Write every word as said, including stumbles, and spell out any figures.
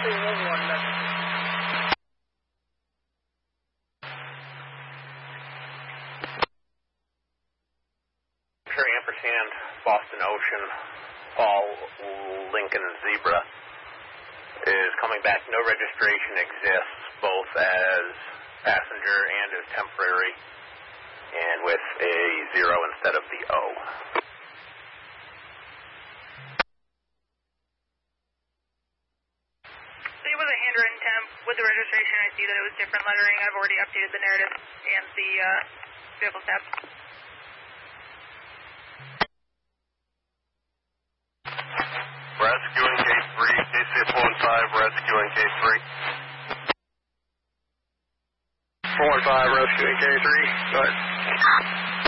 Ampersand, Boston Ocean, Paul Lincoln Zebra is coming back. No registration exists, both as passenger and as temporary, and with a zero instead of the O. So it was a handwritten temp. With the registration, I see that it was different lettering. I've already updated the narrative and the uh, vehicle steps. Rescuing K three, K six one five, rescuing K three. four one five, rescuing K three, go ahead.